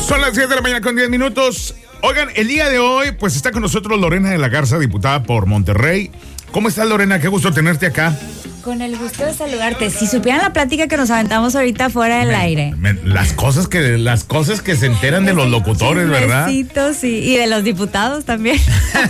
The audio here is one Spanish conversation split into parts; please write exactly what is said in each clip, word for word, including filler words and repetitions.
Son las siete de la mañana con diez minutos. Oigan, el día de hoy, pues está con nosotros Lorena de la Garza, diputada por Monterrey. ¿Cómo estás, Lorena? Qué gusto tenerte acá. Con el gusto de saludarte. Si supieran la plática que nos aventamos ahorita fuera del me, aire. Me, las cosas que las cosas que se enteran de los locutores, ¿verdad? Sí, y de los diputados también.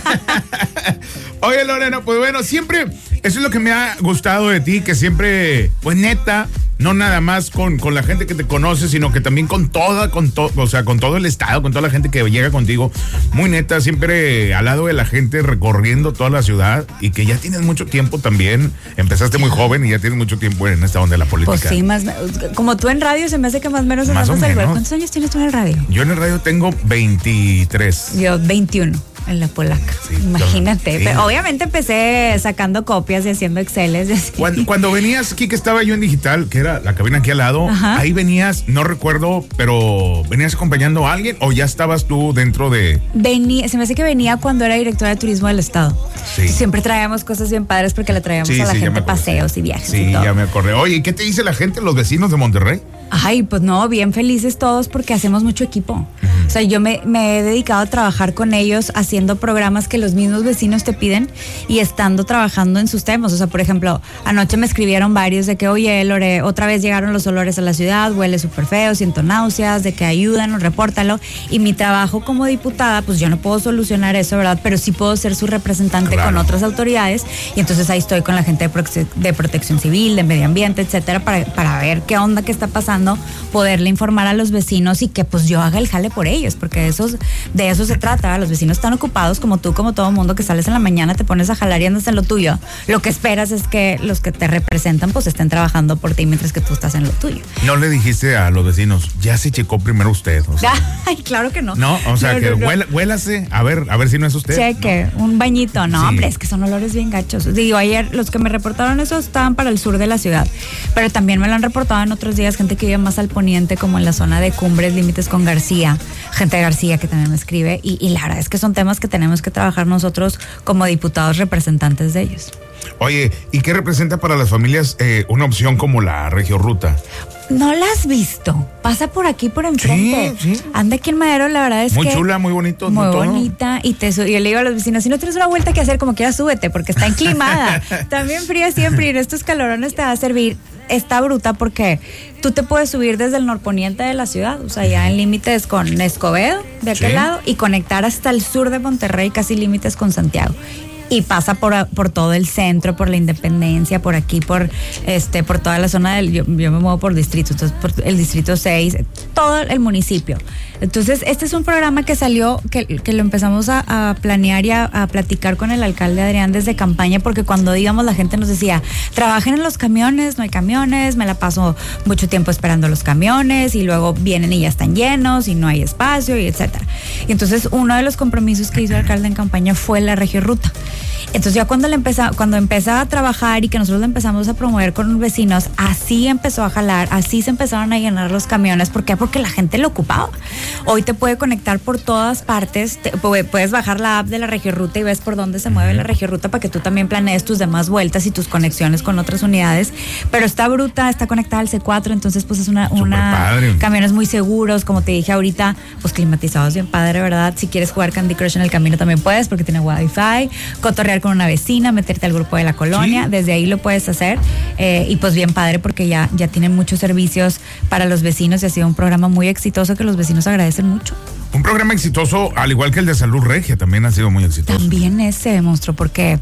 Oye, Lorena, pues bueno, siempre, eso es lo que me ha gustado de ti, que siempre, pues neta, no nada más con, con la gente que te conoce, sino que también con toda, con todo, o sea, con todo el estado, con toda la gente que llega contigo, muy neta, siempre al lado de la gente, recorriendo toda la ciudad, y que ya tienes mucho tiempo también, empezaste muy joven y ya tienes mucho tiempo en esta onda de la política. Pues sí, más, como tú en radio, se me hace que más o menos más o menos. ¿Cuántos años tienes tú en el radio? Yo en el radio tengo veintitrés. Yo veintiuno. En la polaca, sí, imagínate. Sí. Pero obviamente empecé sacando copias y haciendo exceles. Y así. Cuando, cuando venías aquí, que estaba yo en digital, que era la cabina aquí al lado, ajá, ahí venías, no recuerdo, pero ¿venías acompañando a alguien o ya estabas tú dentro de...? Venía, se me hace que venía cuando era directora de turismo del estado. Sí. Siempre traíamos cosas bien padres porque le traíamos sí, a la sí, gente paseos y viajes. Sí, y todo. Ya me acordé. Oye, ¿y qué te dice la gente, los vecinos de Monterrey? Ay, pues no, bien felices todos porque hacemos mucho equipo. Uh-huh. O sea, yo me, me he dedicado a trabajar con ellos haciendo programas que los mismos vecinos te piden y estando trabajando en sus temas. O sea, por ejemplo, anoche me escribieron varios de que, oye, Lore, otra vez llegaron los olores a la ciudad, huele súper feo, siento náuseas, de que ayúdanos, repórtalo. Y mi trabajo como diputada, pues yo no puedo solucionar eso, ¿verdad? Pero sí puedo ser su representante claro. con otras autoridades. Y entonces ahí estoy con la gente de, prote- de protección civil, de medio ambiente, etcétera, para, para ver qué onda, qué está pasando, poderle informar a los vecinos y que pues yo haga el jale por ellos, porque de, esos, de eso se trata. Los vecinos están ocupados como tú, como todo mundo, que sales en la mañana, te pones a jalar y andas en lo tuyo. Lo que esperas es que los que te representan pues estén trabajando por ti mientras que tú estás en lo tuyo. No le dijiste a los vecinos, ya se checó primero usted. O sea, ay, claro que no. No, o sea, no, que no, no. Huela, huélase, a ver, a ver si no es usted. Cheque, no. Un bañito. No, sí. Hombre, es que son olores bien gachos. Digo, ayer los que me reportaron eso estaban para el sur de la ciudad, pero también me lo han reportado en otros días gente que vive más al poniente, como en la zona de Cumbres, límites con García, gente de García que también me escribe, y, y la verdad es que son temas que tenemos que trabajar nosotros como diputados representantes de ellos. Oye, ¿y qué representa para las familias eh, una opción como la Regioruta? ¿No la has visto? Pasa por aquí, por enfrente. Sí, sí. Anda aquí en Madero, la verdad es muy que... Muy chula, muy bonito. Muy todo. bonita. Y te, yo le digo a los vecinos, si no tienes una vuelta que hacer, como quieras, súbete, porque está enclimada. También fría siempre, y en estos calorones te va a servir. Está bruta porque tú te puedes subir desde el norponiente de la ciudad, o sea, ya en límites con Escobedo, de aquel sí. lado, y conectar hasta el sur de Monterrey, casi límites con Santiago. Y pasa por, por todo el centro, por la Independencia, por aquí, por este, por toda la zona del, yo, yo me muevo por distrito, entonces por el distrito seis, todo el municipio. Entonces, este es un programa que salió, que, que lo empezamos a, a planear y a, a platicar con el alcalde Adrián desde campaña, porque cuando digamos la gente nos decía, trabajen en los camiones, no hay camiones, me la paso mucho tiempo esperando los camiones, y luego vienen y ya están llenos, y no hay espacio, y etcétera. Y entonces, uno de los compromisos que hizo el alcalde en campaña fue la Regioruta. Entonces ya cuando le empezaba, cuando empezaba a trabajar y que nosotros le empezamos a promover con los vecinos, así empezó a jalar, así se empezaron a llenar los camiones. ¿Por qué? Porque la gente lo ocupaba. Hoy te puede conectar por todas partes, te, puedes bajar la app de la Regioruta y ves por dónde se mueve la Regioruta para que tú también planees tus demás vueltas y tus conexiones con otras unidades. Pero está bruta, está conectada al C cuatro, entonces pues es una, una camiones muy seguros, como te dije ahorita, pues climatizados bien padre, ¿verdad? Si quieres jugar Candy Crush en el camino también puedes, porque tiene Wi-Fi, cotorrear con una vecina, meterte al grupo de la colonia, ¿sí? Desde ahí lo puedes hacer, eh, y pues bien padre porque ya, ya tienen muchos servicios para los vecinos y ha sido un programa muy exitoso que los vecinos agradecen mucho. Un programa exitoso, al igual que el de Salud Regia, también ha sido muy exitoso. También ese demostró, porque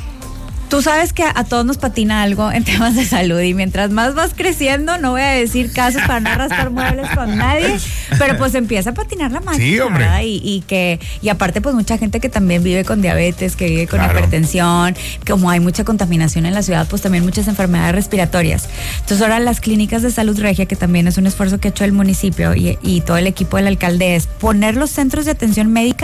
tú sabes que a todos nos patina algo en temas de salud, y mientras más vas creciendo, no voy a decir casos para no arrastrar muebles con nadie, pero pues empieza a patinar la máquina. Sí, hombre. Y, y que y aparte pues mucha gente que también vive con diabetes, que vive con claro. hipertensión, como hay mucha contaminación en la ciudad, pues también muchas enfermedades respiratorias. Entonces ahora las clínicas de Salud Regia, que también es un esfuerzo que ha hecho el municipio y, y todo el equipo del alcalde, es poner los centros de atención médica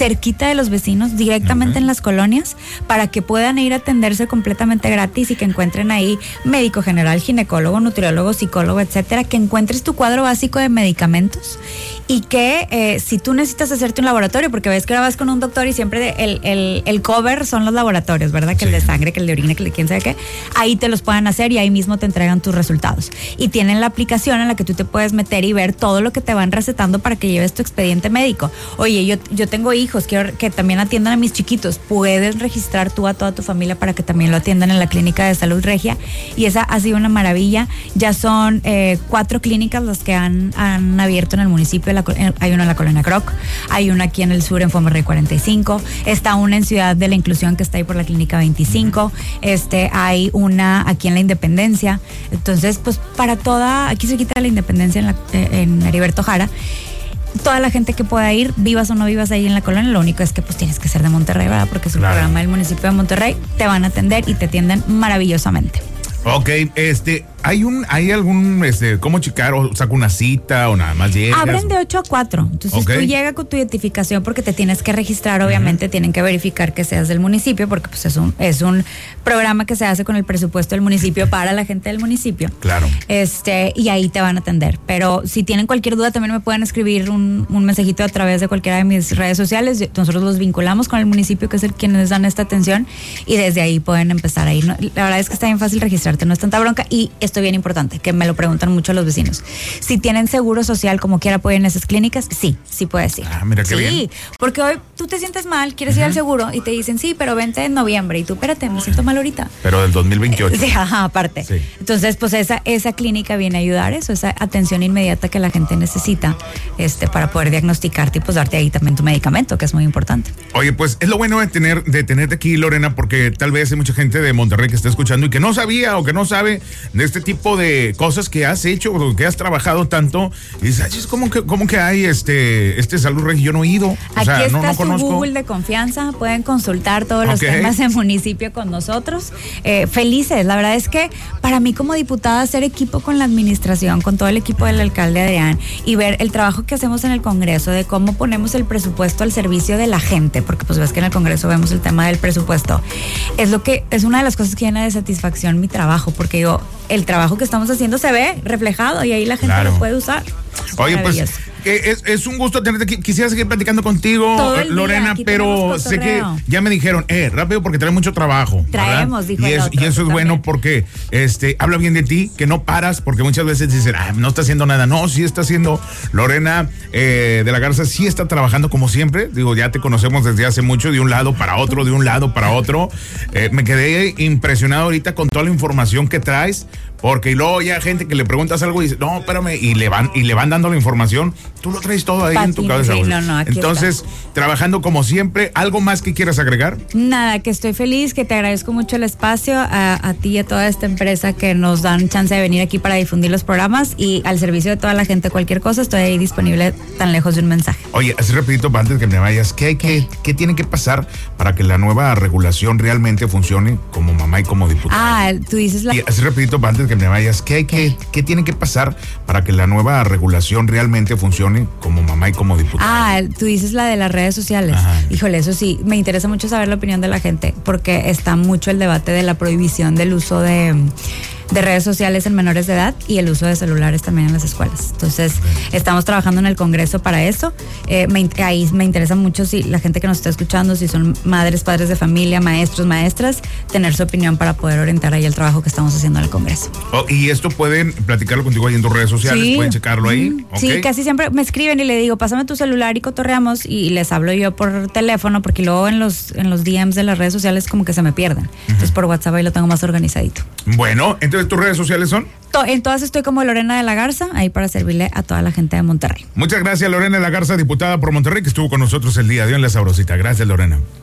cerquita de los vecinos, directamente Okay. en las colonias, para que puedan ir a atenderse completamente gratis y que encuentren ahí médico general, ginecólogo, nutriólogo, psicólogo, etcétera, que encuentres tu cuadro básico de medicamentos y que eh, si tú necesitas hacerte un laboratorio, porque ves que ahora vas con un doctor y siempre el, el, el cover son los laboratorios, ¿verdad? Que sí. El de sangre, que el de orina, que el de quién sabe qué, ahí te los puedan hacer y ahí mismo te entregan tus resultados. Y tienen la aplicación en la que tú te puedes meter y ver todo lo que te van recetando para que lleves tu expediente médico. Oye, yo, yo tengo hijos, quiero que también atiendan a mis chiquitos. Puedes registrar tú a toda tu familia para que también lo atiendan en la clínica de salud regia y esa ha sido una maravilla. Ya son eh, cuatro clínicas las que han, han abierto en el municipio. La, hay una en la colonia Croc, hay una aquí en el sur en Fomerrey cuarenta y cinco, está una en Ciudad de la Inclusión que está ahí por la clínica veinticinco, este, hay una aquí en la Independencia. Entonces, pues para toda, aquí cerquita de la Independencia en, la, en Heriberto Jara, toda la gente que pueda ir, vivas o no vivas ahí en la colonia, lo único es que pues tienes que ser de Monterrey, ¿verdad? Porque es un claro. programa del municipio de Monterrey, te van a atender y te atienden maravillosamente. Ok, este, ¿hay un, hay algún, este, cómo checar? ¿O saco una cita o nada más llegas? Abren de ocho a cuatro, entonces Okay. tú llegas con tu identificación porque te tienes que registrar, obviamente, uh-huh. tienen que verificar que seas del municipio porque pues es un, es un programa que se hace con el presupuesto del municipio para la gente del municipio. Claro. Este, y ahí te van a atender, pero si tienen cualquier duda también me pueden escribir un, un mensajito a través de cualquiera de mis redes sociales, nosotros los vinculamos con el municipio que es el quienes dan esta atención y desde ahí pueden empezar a ir. La verdad es que está bien fácil registrarte, no es tanta bronca y esto es bien importante, que me lo preguntan mucho los vecinos. Si tienen seguro social como quiera pueden ir a esas clínicas, sí, sí puedes ir. Ah, mira qué sí, bien. Sí, porque hoy tú te sientes mal, quieres uh-huh. ir al seguro y te dicen, sí, pero vente en noviembre y tú, espérate, me siento mal ahorita. Pero del dos mil veintiocho. Sí, ajá, aparte. Sí. Entonces, pues esa, esa clínica viene a ayudar eso, esa atención inmediata que la gente necesita este, para poder diagnosticarte y pues darte ahí también tu medicamento, que es muy importante. Oye, pues es lo bueno de tener de tenerte aquí, Lorena, porque tal vez hay mucha gente de Monterrey que está escuchando y que no sabía o que no sabe de este tipo de cosas que has hecho o que has trabajado tanto y dices, ¿cómo que, cómo que hay este, este Salud Regia? Yo no he ido. O Aquí sea, está no, no su conozco. Google de confianza, pueden consultar todos los Okay. temas del municipio con nosotros. Eh, felices, la verdad es que para mí como diputada hacer equipo con la administración, con todo el equipo del alcalde Adrián y ver el trabajo que hacemos en el Congreso de cómo ponemos el presupuesto al servicio de la gente, porque pues ves que en el Congreso vemos el tema del presupuesto, es lo que es una de las cosas que llena de satisfacción mi trabajo, porque yo el trabajo que estamos haciendo se ve reflejado y ahí la gente claro. lo puede usar. Oye, pues eh, es, es un gusto tenerte aquí. Quisiera seguir platicando contigo, Lorena, pero sé que ya me dijeron, eh, rápido porque trae mucho trabajo. Traemos, dijo y, el es, otro, y eso es bueno también. Porque este habla bien de ti, que no paras, porque muchas veces dicen, ah, no está haciendo nada. No, sí está haciendo. Lorena eh, de la Garza sí está trabajando como siempre. Digo, ya te conocemos desde hace mucho, de un lado para otro, de un lado para otro. Eh, me quedé impresionado ahorita con toda la información que traes. Porque y luego ya gente que le preguntas algo y dice, no, espérame, y le van, y le van dando la información, tú lo traes todo ahí Patín, en tu cabeza. sí, no, no, aquí Entonces, está. Trabajando como siempre, ¿algo más que quieras agregar? Nada, que estoy feliz, que te agradezco mucho el espacio, a, a ti y a toda esta empresa que nos dan chance de venir aquí para difundir los programas y al servicio de toda la gente, cualquier cosa, estoy ahí disponible tan lejos de un mensaje. Oye, así rapidito, antes que me vayas, ¿qué, hay que, ¿qué tiene que pasar para que la nueva regulación realmente funcione como mamá y como diputada? Ah, tú dices la... Y así rapidito, antes que me vayas, ¿qué hay que, qué tiene que pasar para que la nueva regulación realmente funcione como mamá y como diputada? Ah, tú dices la de las redes sociales. Ajá. Híjole, eso sí, me interesa mucho saber la opinión de la gente, porque está mucho el debate de la prohibición del uso de... de redes sociales en menores de edad y el uso de celulares también en las escuelas. Entonces, estamos trabajando en el Congreso para eso. Eh, me, ahí me interesa mucho si la gente que nos está escuchando, si son madres, padres de familia, maestros, maestras, tener su opinión para poder orientar ahí el trabajo que estamos haciendo en el Congreso. Oh, y esto pueden platicarlo contigo ahí en tus redes sociales, sí. Pueden checarlo ahí. Mm, Okay. Sí, casi siempre me escriben y le digo, pásame tu celular y cotorreamos y les hablo yo por teléfono porque luego en los, en los D Ms de las redes sociales como que se me pierden. Uh-huh. Entonces por WhatsApp ahí lo tengo más organizadito. Bueno, entonces tus redes sociales son... En todas estoy como Lorena de la Garza, ahí para servirle a toda la gente de Monterrey. Muchas gracias, Lorena de la Garza, diputada por Monterrey, que estuvo con nosotros el día de hoy en La Sabrosita. Gracias, Lorena.